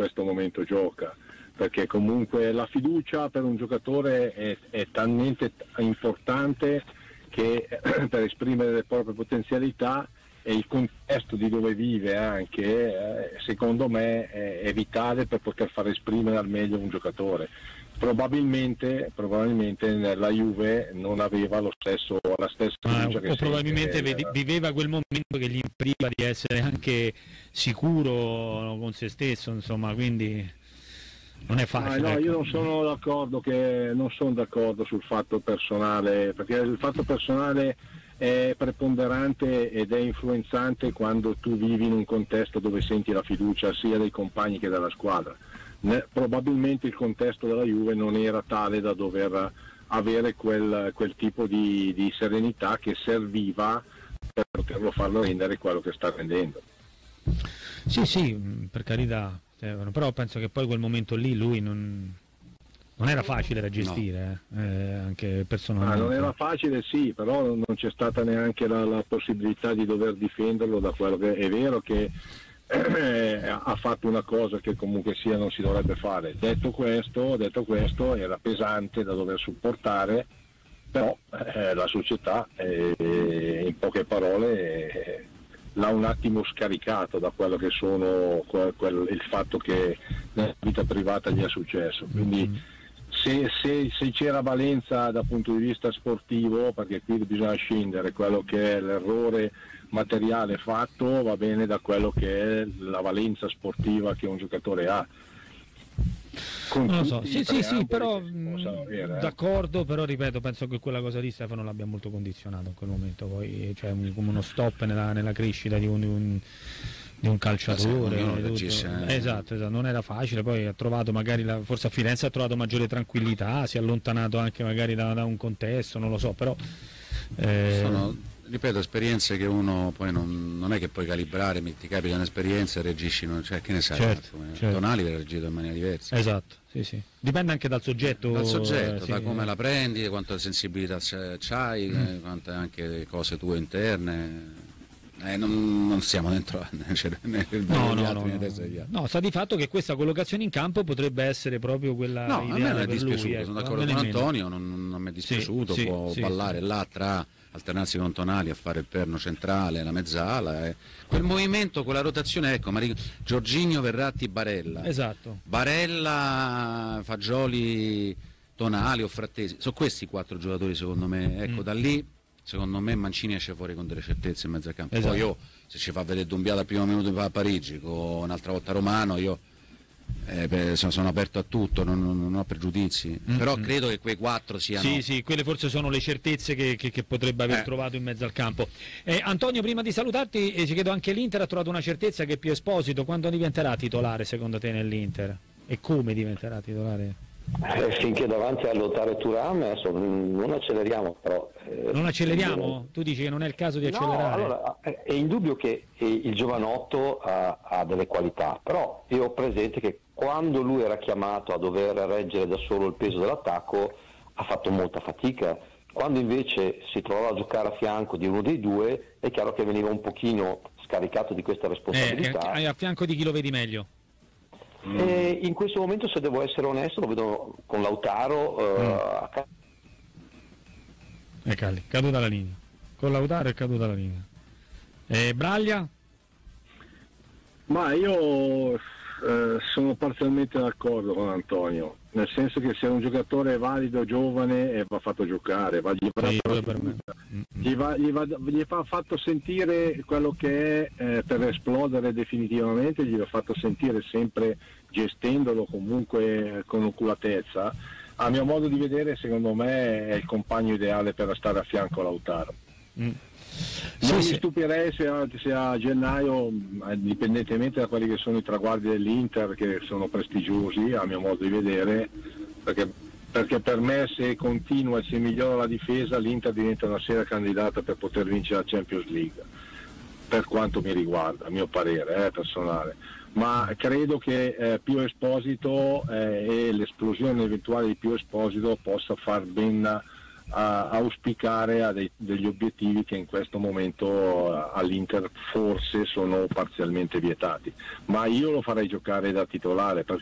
questo momento gioca, perché comunque la fiducia per un giocatore è talmente importante che per esprimere le proprie potenzialità, e il contesto di dove vive anche, secondo me è vitale per poter far esprimere al meglio un giocatore. Probabilmente nella Juve non aveva la stessa fiducia o probabilmente viveva quel momento che gli impediva di essere anche sicuro con se stesso, insomma, quindi non è facile. No, io non sono d'accordo sul fatto personale, perché il fatto personale è preponderante ed è influenzante quando tu vivi in un contesto dove senti la fiducia sia dei compagni che della squadra. Probabilmente il contesto della Juve non era tale da dover avere quel tipo di serenità che serviva per poterlo farlo rendere quello che sta rendendo. Sì, per carità, però penso che poi quel momento lì lui non era facile da gestire, anche personalmente. Non era facile, sì, però non c'è stata neanche la possibilità di dover difenderlo da quello che è vero che ha fatto una cosa che comunque sia non si dovrebbe fare. Detto questo era pesante da dover supportare, però la società in poche parole l'ha un attimo scaricato da quello che sono il fatto che nella vita privata gli è successo, quindi se c'era valenza dal punto di vista sportivo, perché qui bisogna scindere quello che è l'errore materiale fatto, va bene, da quello che è la valenza sportiva che un giocatore ha. Non lo so, sì, però d'accordo, però ripeto, penso che quella cosa lì Stefano l'abbia molto condizionato in quel momento, poi cioè come uno stop nella crescita di un calciatore. Esatto, non era facile, poi ha trovato magari forse a Firenze ha trovato maggiore tranquillità, si è allontanato anche magari da un contesto, non lo so, però sono, ripeto, esperienze che uno poi non è che puoi calibrare, ti capita un'esperienza e reagisci, cioè che ne sai, certo. Tonali ha reagito in maniera diversa. Esatto, sì. Dipende anche dal soggetto. Da come la prendi, quanta sensibilità c'hai, quante anche cose tue interne. Non siamo dentro no, sta di fatto che questa collocazione in campo potrebbe essere proprio quella a me non è dispiaciuto, lui, sono d'accordo con Antonio, non mi è dispiaciuto, può ballare là tra alternarsi con Tonali a fare il perno centrale, la mezzala, quel movimento, quella rotazione, ecco, Jorginho, Verratti, Barella. Esatto. Barella, Fagioli, Tonali o Frattesi, sono questi 4 giocatori secondo me, ecco, da lì secondo me Mancini esce fuori con delle certezze in mezzo al campo. Esatto. Poi se ci fa vedere Doumbia al primo minuto a Parigi, con un'altra volta Romano, sono aperto a tutto, non ho pregiudizi, però credo che quei 4 siano. Sì, quelle forse sono le certezze che potrebbe aver trovato in mezzo al campo. Antonio, prima di salutarti, ci chiedo anche l'Inter ha trovato una certezza che Pio Esposito quando diventerà titolare secondo te nell'Inter? E come diventerà titolare? Finché davanti a lottare Thuram non acceleriamo, però non acceleriamo? Tu dici che non è il caso di accelerare? No, allora, è indubbio che il giovanotto ha delle qualità, però io ho presente che quando lui era chiamato a dover reggere da solo il peso dell'attacco ha fatto molta fatica, quando invece si trovava a giocare a fianco di uno dei due è chiaro che veniva un pochino scaricato di questa responsabilità. A fianco di chi lo vedi meglio? E in questo momento, se devo essere onesto, lo vedo con Lautaro caduta la linea. Con Lautaro è caduta la linea. Braglia? Ma io sono parzialmente d'accordo con Antonio, nel senso che se un giocatore è valido, giovane, va fatto giocare, gli va fatto sentire quello che è per esplodere definitivamente, gli va fatto sentire sempre gestendolo comunque con oculatezza. A mio modo di vedere, secondo me è il compagno ideale per stare a fianco a Lautaro. Non mi stupirei se a gennaio, indipendentemente da quelli che sono i traguardi dell'Inter, che sono prestigiosi a mio modo di vedere, perché per me se continua e se migliora la difesa l'Inter diventa una seria candidata per poter vincere la Champions League, per quanto mi riguarda, a mio parere personale. Ma credo che Pio Esposito e l'esplosione eventuale di Pio Esposito possa far ben auspicare a degli obiettivi che in questo momento all'Inter forse sono parzialmente vietati, ma io lo farei giocare da titolare